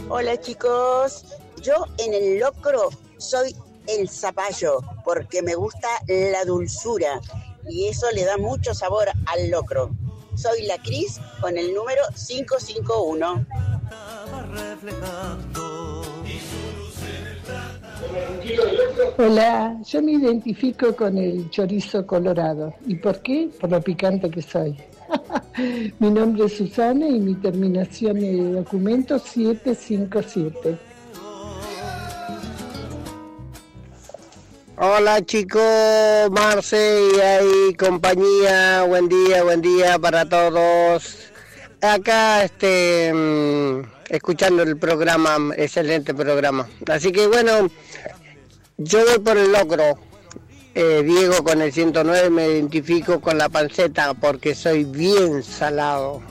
Hola chicos, yo en el locro soy el zapallo porque me gusta la dulzura y eso le da mucho sabor al locro. Soy la Cris con el número 551. Hola, yo me identifico con el chorizo colorado. ¿Y por qué? Por lo picante que soy. Mi nombre es Susana y mi terminación de documento 757. Hola chicos, Marce y ahí compañía, buen día para todos. Acá escuchando el programa, excelente programa. Así que bueno, yo voy por el locro. Diego con el 109, me identifico con la panceta porque soy bien salado.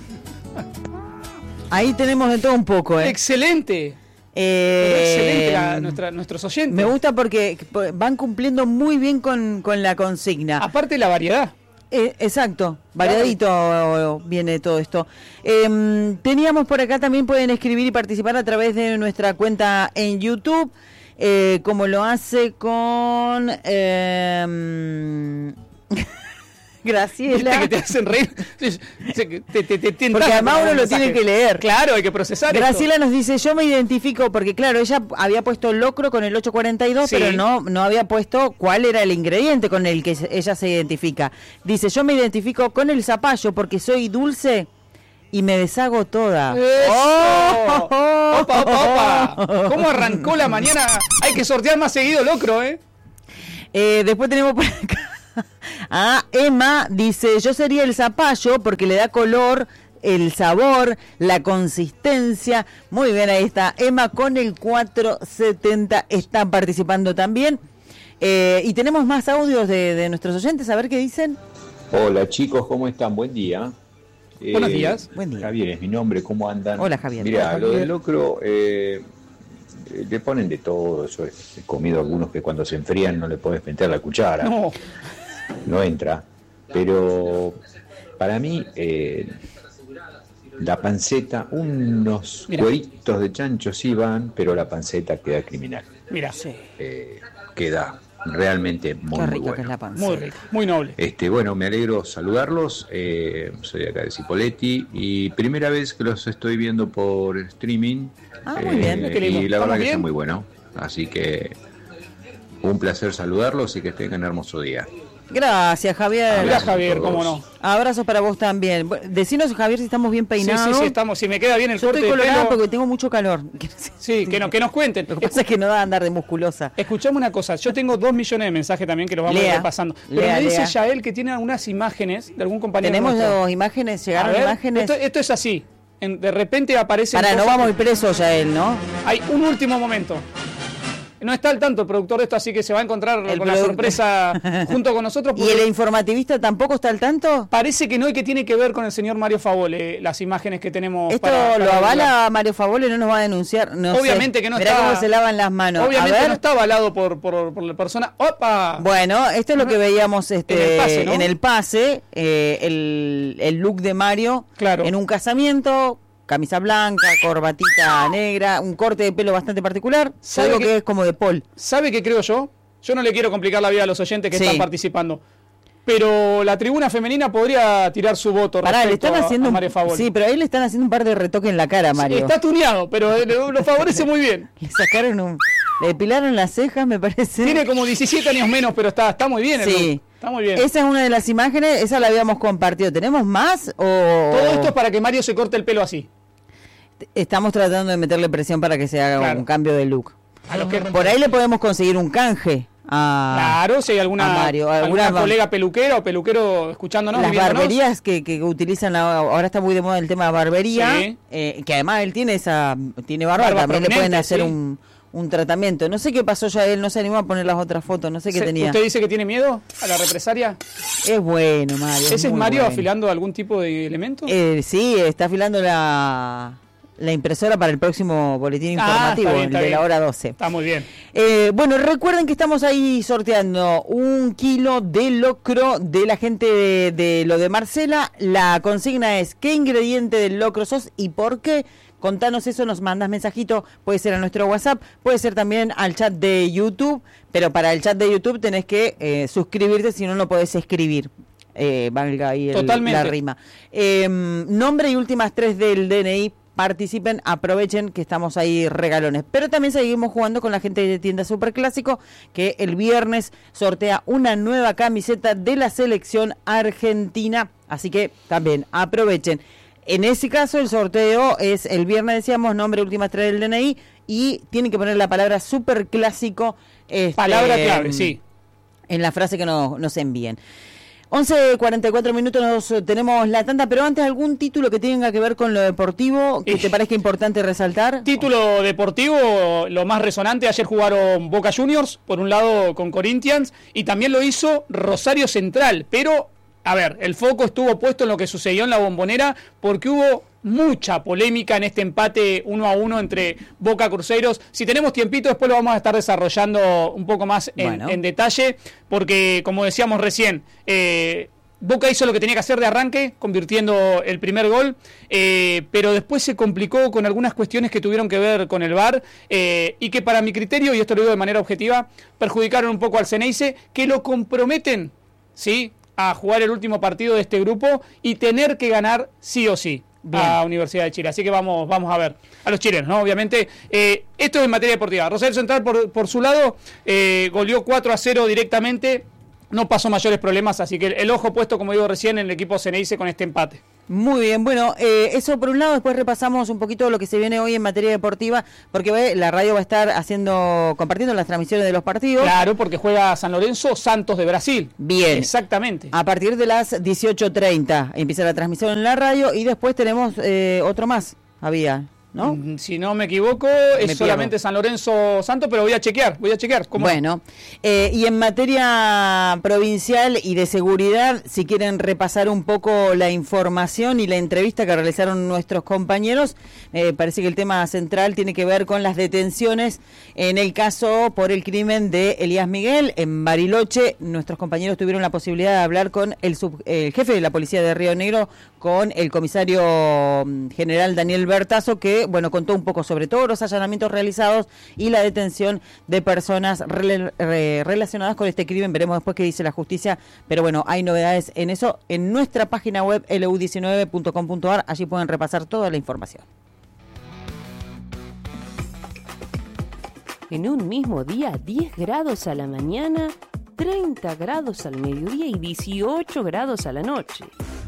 Ahí tenemos de todo un poco, Excelente. Excelente nuestros oyentes. Me gusta porque van cumpliendo muy bien con la consigna. Aparte la variedad. Exacto, variadito viene todo esto. Teníamos por acá, también pueden escribir y participar a través de nuestra cuenta en YouTube, como lo hace con Graciela. ¿Viste que te hacen reír? Porque a Mauro lo tiene que leer. Claro, hay que procesar. Graciela nos dice, yo me identifico, porque claro, ella había puesto locro con el 842, sí, pero no había puesto cuál era el ingrediente con el que ella se identifica. Dice, yo me identifico con el zapallo porque soy dulce y me deshago toda. ¡Oh! ¡Opa! ¿Cómo arrancó la mañana? Hay que sortear más seguido locro, Después tenemos por acá Emma dice, yo sería el zapallo porque le da color, el sabor, la consistencia. Muy bien, ahí está Emma con el 470, está participando también. Y tenemos más audios de nuestros oyentes, a ver qué dicen. Hola chicos, ¿cómo están? Buen día. Buenos días. Buen día. Javier es mi nombre, ¿cómo andan? Hola Javier. Mira, Hola, lo Javier. del locro, le ponen de todo. Yo he comido algunos que cuando se enfrían no le podés meter la cuchara. No entra. Pero para mí, la panceta, unos cueritos de chancho sí van, pero la panceta queda criminal. Mira. Queda realmente muy bueno. Que es la panceta. Muy rico, muy noble. Bueno, me alegro saludarlos. Soy acá de Cipolletti y primera vez que los estoy viendo por streaming. Muy bien. Y la verdad que está muy bueno. Así que un placer saludarlos y que tengan un hermoso día. Gracias, Javier. Gracias, Javier, cómo no. Abrazos para vos también. Decinos, Javier, si estamos bien peinados. Sí, estamos. Si me queda bien el Yo corte estoy colorada de pelo. porque tengo mucho calor. Sí, que nos cuenten. Lo que pasa es que no da a andar de musculosa. Escuchame una cosa, yo tengo 2 millones de mensajes también que los vamos a ir repasando. Pero me dice Yael que tiene algunas imágenes de algún compañero. ¿Tenemos nuestro. imágenes? ¿Llegaron imágenes? Esto es así. De repente aparece. No vamos a ir presos, Yael, ¿no? Hay un último momento. No está al tanto el productor de esto, así que se va a encontrar con la sorpresa junto con nosotros. ¿Y el informativista tampoco está al tanto? Parece que no, y que tiene que ver con el señor Mario Favole, las imágenes que tenemos. ¿Esto lo avala Mario Favole? ¿No nos va a denunciar? No obviamente sé. que no Mirá está. Cómo se lavan las manos. Obviamente no está avalado por la persona. ¡Opa! Bueno, esto es lo que veíamos en el pase, ¿no? El look de Mario, claro, en un casamiento. Camisa blanca, corbatita negra, un corte de pelo bastante particular. Algo que es como de Paul. ¿Sabe qué creo yo? Yo no le quiero complicar la vida a los oyentes que están participando. Pero la tribuna femenina podría tirar su voto respecto a Mario Favole. Sí, pero ahí le están haciendo un par de retoques en la cara a Mario. Sí, está tuneado, pero lo favorece muy bien. Le sacaron le depilaron las cejas, me parece. Tiene como 17 años menos, pero está muy bien el look. Está muy bien. Esa es una de las imágenes, esa la habíamos compartido. ¿Tenemos más? Todo esto es para que Mario se corte el pelo así. Estamos tratando de meterle presión para que se haga un cambio de look. Por ahí le podemos conseguir un canje claro, si hay alguna colega peluquera o peluquero escuchándonos. Las barberías que utilizan ahora está muy de moda el tema de barbería, que además él tiene barba, también le pueden hacer un tratamiento. No sé qué pasó ya, él no se animó a poner las otras fotos, no sé qué tenía. ¿Usted dice que tiene miedo a la represalia? Es bueno, Mario. ¿Ese es Mario afilando algún tipo de elemento? Sí, está afilando la impresora para el próximo boletín informativo, está bien, de la hora 12. Está muy bien. Bueno, recuerden que estamos ahí sorteando 1 kilo de locro de la gente de lo de Marcela. La consigna es: ¿qué ingrediente del locro sos y por qué? Contanos eso, nos mandas mensajito, puede ser a nuestro WhatsApp, puede ser también al chat de YouTube, pero para el chat de YouTube tenés que suscribirte, si no, no podés escribir. Valga ahí la rima. Nombre y últimas 3 del DNI, participen, aprovechen que estamos ahí regalones. Pero también seguimos jugando con la gente de Tienda Superclásico, que el viernes sortea una nueva camiseta de la selección argentina, así que también aprovechen. En ese caso el sorteo es el viernes, decíamos, nombre, últimas 3 del DNI, y tienen que poner la palabra Superclásico. Palabra clave, sí. En la frase que nos envíen. 11:44 minutos, tenemos la tanda, pero antes, ¿algún título que tenga que ver con lo deportivo que te parezca importante resaltar? Título deportivo, lo más resonante: ayer jugaron Boca Juniors, por un lado con Corinthians, y también lo hizo Rosario Central, pero... A ver, el foco estuvo puesto en lo que sucedió en la Bombonera, porque hubo mucha polémica en este empate 1-1 entre Boca Cruzeros. Si tenemos tiempito, después lo vamos a estar desarrollando un poco más en detalle, porque, como decíamos recién, Boca hizo lo que tenía que hacer de arranque, convirtiendo el primer gol, pero después se complicó con algunas cuestiones que tuvieron que ver con el VAR, y que, para mi criterio, y esto lo digo de manera objetiva, perjudicaron un poco al Ceneice, que lo comprometen, ¿sí?, a jugar el último partido de este grupo y tener que ganar sí o sí. Bien. A Universidad de Chile. Así que vamos a ver a los chilenos, ¿no? Obviamente, esto es en materia deportiva. Rosario Central, por su lado, goleó 4-0 directamente, no pasó mayores problemas, así que el ojo puesto, como digo recién, en el equipo Ceneice con este empate. Muy bien, bueno, eso por un lado. Después repasamos un poquito lo que se viene hoy en materia deportiva, porque la radio va a estar compartiendo las transmisiones de los partidos. Claro, porque juega San Lorenzo Santos de Brasil. Bien. Exactamente. A partir de las 18:30 empieza la transmisión en la radio, y después tenemos otro más, ¿no? Si no me equivoco, es solamente San Lorenzo Santos, pero voy a chequear. ¿Cómo? Bueno, y en materia provincial y de seguridad, si quieren repasar un poco la información y la entrevista que realizaron nuestros compañeros, parece que el tema central tiene que ver con las detenciones en el caso por el crimen de Elías Miguel en Bariloche. Nuestros compañeros tuvieron la posibilidad de hablar con el jefe de la policía de Río Negro, con el comisario general Daniel Bertazo, que contó un poco sobre todos los allanamientos realizados y la detención de personas relacionadas con este crimen. Veremos después qué dice la justicia, pero hay novedades en eso en nuestra página web lu19.com.ar. Allí pueden repasar toda la información. En un mismo día, 10 grados a la mañana, 30 grados al mediodía y 18 grados a la noche.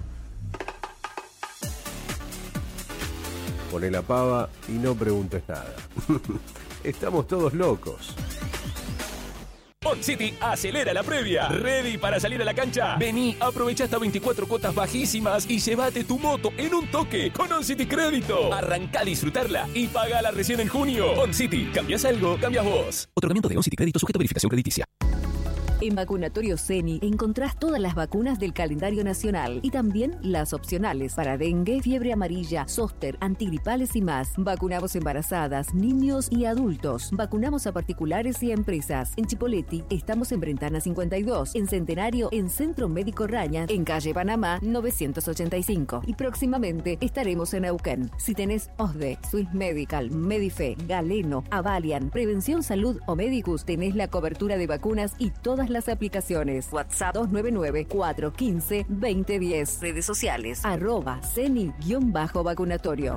Poné la pava y no preguntes nada. Estamos todos locos. OnCity acelera la previa. ¿Ready para salir a la cancha? Vení, aprovecha hasta 24 cuotas bajísimas y llévate tu moto en un toque con OnCity Crédito. Arrancá a disfrutarla y pagala recién en junio. OnCity, cambias algo, cambias vos. Otorgamiento de OnCity Crédito sujeto a verificación crediticia. En Vacunatorio CENI encontrás todas las vacunas del calendario nacional y también las opcionales para dengue, fiebre amarilla, zóster, antigripales y más. Vacunamos embarazadas, niños y adultos. Vacunamos a particulares y a empresas. En Chipoleti estamos en Brentana 52, en Centenario, en Centro Médico Raña, en Calle Panamá 985. Y próximamente estaremos en Neuquén. Si tenés OSDE, Swiss Medical, Medife, Galeno, Avalian, Prevención Salud o Medicus, tenés la cobertura de vacunas y todas las aplicaciones. WhatsApp 299-415-2010. Redes sociales @CENI_vacunatorio.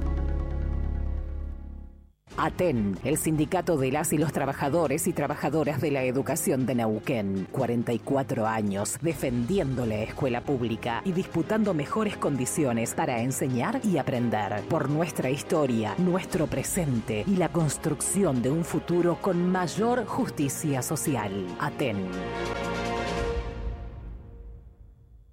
ATEN, el sindicato de las y los trabajadores y trabajadoras de la educación de Neuquén. 44 años defendiendo la escuela pública y disputando mejores condiciones para enseñar y aprender. Por nuestra historia, nuestro presente y la construcción de un futuro con mayor justicia social. ATEN.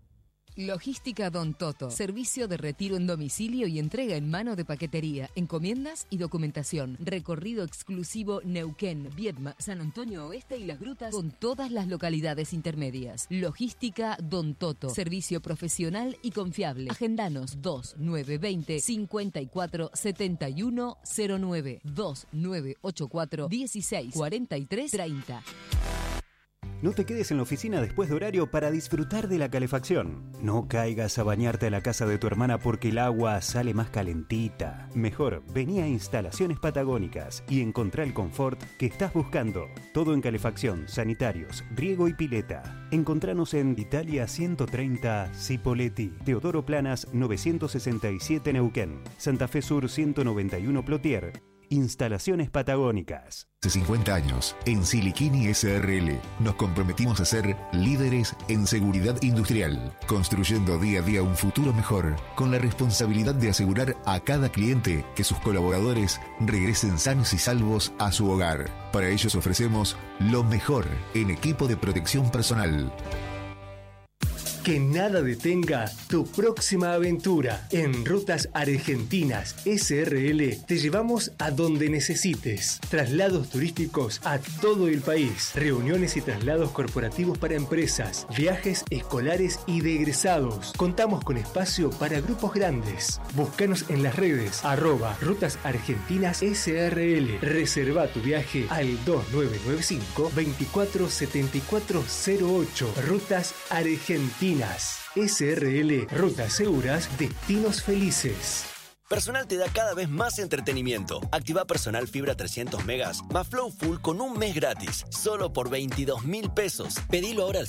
Logística Don Toto. Servicio de retiro en domicilio y entrega en mano de paquetería, encomiendas y documentación. Recorrido exclusivo Neuquén, Viedma, San Antonio Oeste y Las Grutas con todas las localidades intermedias. Logística Don Toto. Servicio profesional y confiable. Agendanos 2920 54 7109 2984 16 43 30. No te quedes en la oficina después de horario para disfrutar de la calefacción. No caigas a bañarte a la casa de tu hermana porque el agua sale más calentita. Mejor, vení a Instalaciones Patagónicas y encontrá el confort que estás buscando. Todo en calefacción, sanitarios, riego y pileta. Encontranos en Italia 130 Cipolletti, Teodoro Planas 967 Neuquén, Santa Fe Sur 191 Plotier. Instalaciones Patagónicas. Hace 50 años, en Siliquini SRL, nos comprometimos a ser líderes en seguridad industrial, construyendo día a día un futuro mejor, con la responsabilidad de asegurar a cada cliente que sus colaboradores regresen sanos y salvos a su hogar. Para ellos ofrecemos lo mejor en equipo de protección personal. Que nada detenga tu próxima aventura. En Rutas Argentinas SRL te llevamos a donde necesites. Traslados turísticos a todo el país. Reuniones y traslados corporativos para empresas. Viajes escolares y de egresados. Contamos con espacio para grupos grandes. Búscanos en las redes @Rutas Argentinas SRL. Reserva tu viaje al 2995 24 7408. Rutas Argentinas SRL, rutas seguras, destinos felices. Personal te da cada vez más entretenimiento. Activa Personal Fibra 300 megas más Flow Full con un mes gratis, solo por 22.000 pesos. Pedilo ahora al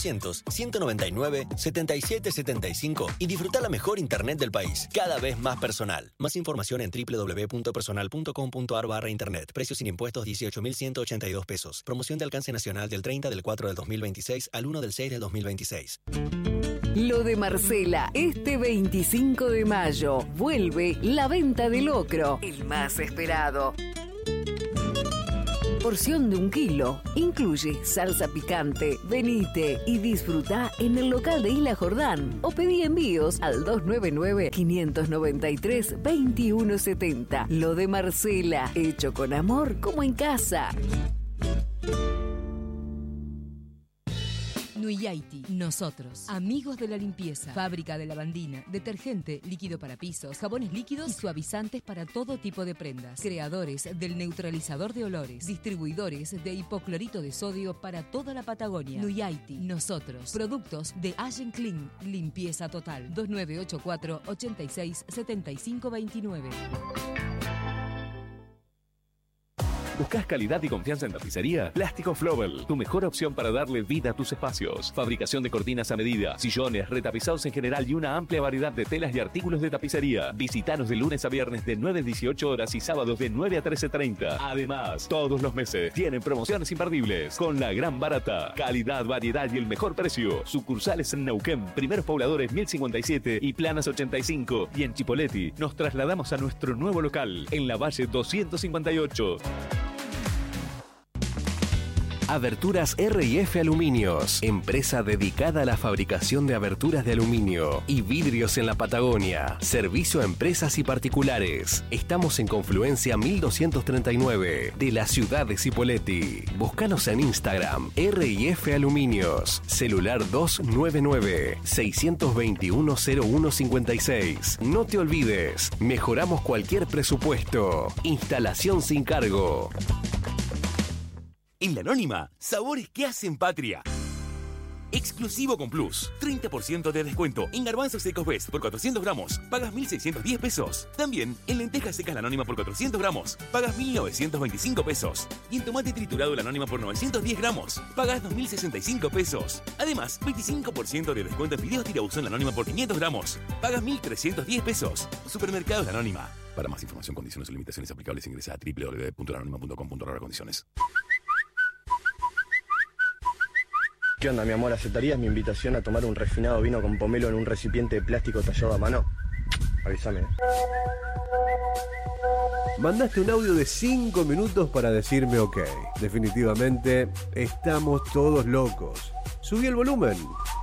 0800-199-7775 y disfruta la mejor internet del país. Cada vez más personal. Más información en www.personal.com.ar/internet. Precios sin impuestos 18.182 pesos. Promoción de alcance nacional del 30 del 4 del 2026 al 1 del 6 del 2026. Lo de Marcela, este 25 de mayo, vuelve la venta de locro, el más esperado. Porción de 1 kilo, incluye salsa picante. Venite y disfruta en el local de Isla Jordán o pedí envíos al 299-593-2170. Lo de Marcela, hecho con amor como en casa. Nuyaiti, nosotros, amigos de la limpieza, fábrica de lavandina, detergente, líquido para pisos, jabones líquidos y suavizantes para todo tipo de prendas, creadores del neutralizador de olores, distribuidores de hipoclorito de sodio para toda la Patagonia. Nuyaiti, nosotros, productos de Allen Clean, limpieza total, 2984 86 75 29. ¿Buscas calidad y confianza en tapicería? Plástico Flobel, tu mejor opción para darle vida a tus espacios. Fabricación de cortinas a medida, sillones, retapizados en general y una amplia variedad de telas y artículos de tapicería. Visítanos de lunes a viernes de 9 a 18 horas y sábados de 9 a 13:30. Además, todos los meses tienen promociones imperdibles con la gran barata. Calidad, variedad y el mejor precio. Sucursales en Neuquén, Primeros Pobladores 1057 y Planas 85. Y en Cipolletti nos trasladamos a nuestro nuevo local en la Valle 258. Aberturas R&F Aluminios, empresa dedicada a la fabricación de aberturas de aluminio y vidrios en la Patagonia. Servicio a empresas y particulares. Estamos en Confluencia 1239 de la ciudad de Cipolletti. Búscanos en Instagram, R&F Aluminios. Celular 299-621-0156. No te olvides, mejoramos cualquier presupuesto. Instalación sin cargo. En La Anónima, sabores que hacen patria. Exclusivo con Plus, 30% de descuento en garbanzos secos Best por 400 gramos, pagas 1.610 pesos. También en lentejas secas La Anónima por 400 gramos, pagas 1.925 pesos. Y en tomate triturado La Anónima por 910 gramos, pagas 2.065 pesos. Además, 25% de descuento en fideos tirabuzón La Anónima por 500 gramos, pagas 1.310 pesos. Supermercados La Anónima. Para más información, condiciones y limitaciones aplicables, ingresa a www.lanonima.com.ar/condiciones. ¿Qué onda, mi amor? ¿Aceptarías mi invitación a tomar un refinado vino con pomelo en un recipiente de plástico tallado a mano? Avísame. Mandaste un audio de 5 minutos para decirme ok. Definitivamente, estamos todos locos. Subí el volumen.